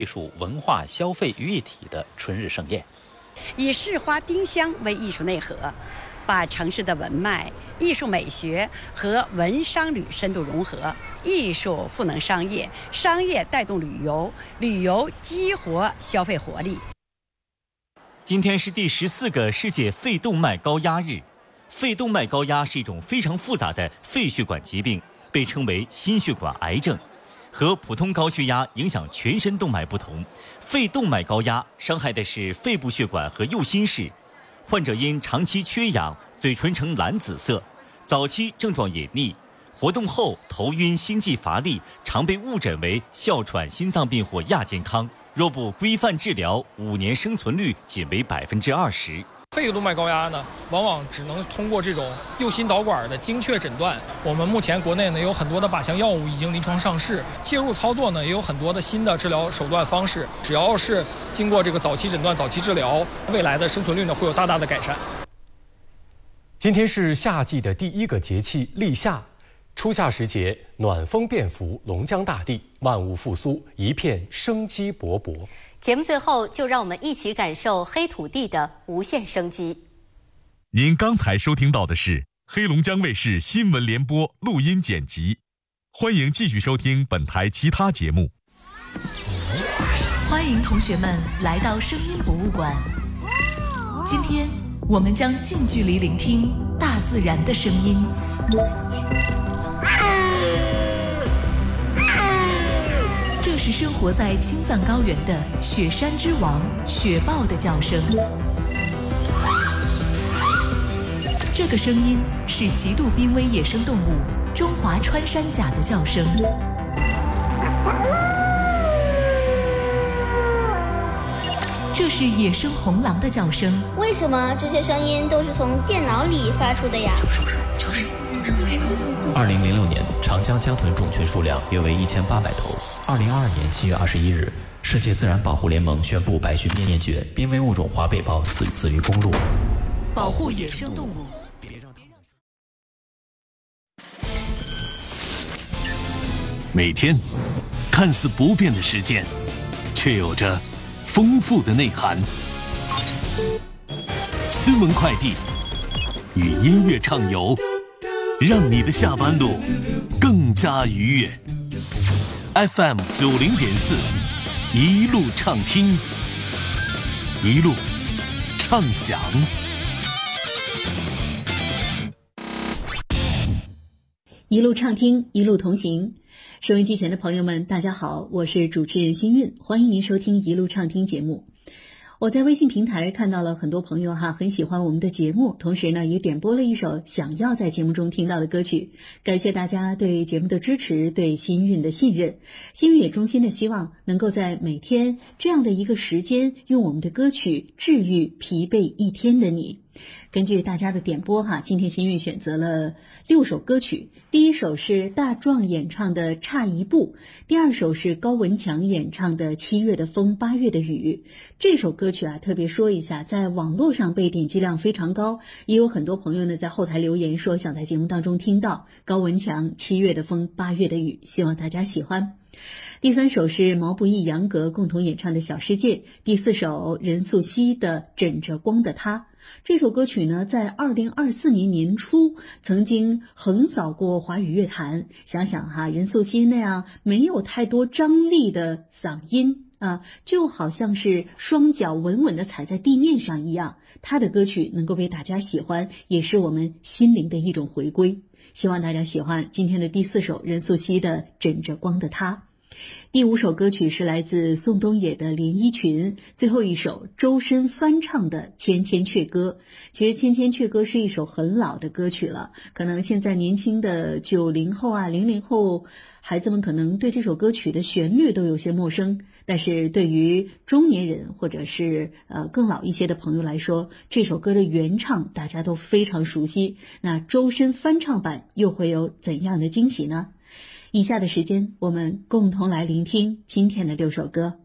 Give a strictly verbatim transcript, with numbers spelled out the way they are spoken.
艺术文化消费于一体的春日盛宴。 以市花丁香为艺术内核，把城市的文脉、艺术美学和文商旅深度融合，艺术赋能商业，商业带动旅游，旅游激活消费活力。 今天是第十四个世界肺动脉高压日。肺动脉高压是一种非常复杂的肺血管疾病，被称为心血管癌症。和普通高血压影响全身动脉不同，肺动脉高压伤害的是肺部血管和右心室。患者因长期缺氧，嘴唇呈蓝紫色，早期症状隐匿，活动后头晕、心悸乏力，常被误诊为哮喘、心脏病或亚健康。若不规范治疗，五年生存率仅为百分之二十。 肺动脉高压呢，往往只能通过这种右心导管的精确诊断。我们目前国内呢有很多的靶向药物已经临床上市，介入操作呢也有很多的新的治疗手段方式。只要是经过这个早期诊断、早期治疗，未来的生存率呢会有大大的改善。 今天是夏季的第一个节气立夏，初夏时节，暖风便拂龙江大地，万物复苏，一片生机勃勃。 节目最后，就让我们一起感受黑土地的无限生机。 您刚才收听到的是黑龙江卫视新闻联播录音剪辑，欢迎继续收听本台其他节目。 欢迎同学们来到声音博物馆。今天我们将近距离聆听大自然的声音。这是生活在青藏高原的雪山之王雪豹的叫声。这个声音是极度濒危野生动物中华穿山甲的叫声。这是野生红狼的叫声。 为什么这些声音都是从电脑里发出的呀？ 二零零六年，长江江豚种群数量约为一千八百头。二零二二年七月二十一日，世界自然保护联盟宣布白须灭绝，濒危物种华北豹死死于公路。 保护野生动物， 每天看似不变的时间，却有着丰富的内涵。新闻快递与音乐畅游，让你的下班路更加愉悦。F M 九零点四，一路畅听，一路畅享。 一路畅听，一路同行。收音机前的朋友们，大家好，我是主持人新韵，欢迎您收听一路畅听节目。我在微信平台看到了很多朋友哈，很喜欢我们的节目，同时呢也点播了一首想要在节目中听到的歌曲。感谢大家对节目的支持，对新韵的信任。新韵也衷心的希望能够在每天这样的一个时间，用我们的歌曲治愈疲惫一天的你。根据大家的点播哈，今天新韵选择了六首歌曲。第一首是大壮演唱的《差一步》，第二首是高文强演唱的《七月的风，八月的雨》。这首歌曲啊，特别说一下，在网络上被点击量非常高，也有很多朋友呢在后台留言说想在节目当中听到高文强《七月的风，八月的雨》，希望大家喜欢。第三首是毛不易、杨格共同演唱的《小世界》，第四首任素汐的《枕着光的他》。这首歌曲呢，在二零二四年年初曾经横扫过华语乐坛。想想哈，任素汐那样没有太多张力的嗓音啊，就好像是双脚稳稳地踩在地面上一样。她的歌曲能够被大家喜欢，也是我们心灵的一种回归。希望大家喜欢今天的第四首任素汐的《枕着光的他》。第五首歌曲是来自宋冬野的《连衣裙》，最后一首周深翻唱的《千千阙歌》。其实《千千阙歌》是一首很老的歌曲了，可能现在年轻的九零后啊、零零后孩子们可能对这首歌曲的旋律都有些陌生，但是对于中年人或者是呃更老一些的朋友来说，这首歌的原唱大家都非常熟悉。那周深翻唱版又会有怎样的惊喜呢？以下的时间，我们共同来聆听今天的六首歌。